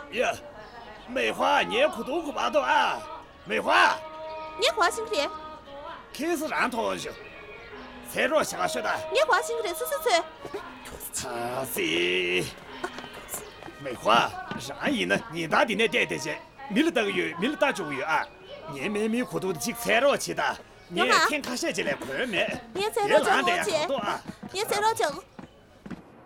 呀，梅花年苦多苦巴多啊！梅花， 年花辛苦的， 开始让同学，才若下雪的。 年花辛苦的，吃。 啊是，梅花，让一呢，你打的那点些，没了等于，没了打中于啊，年没米苦多的几才若去的，你天卡下起来快没？ 你才若讲的呀，好多啊！ 你才若讲。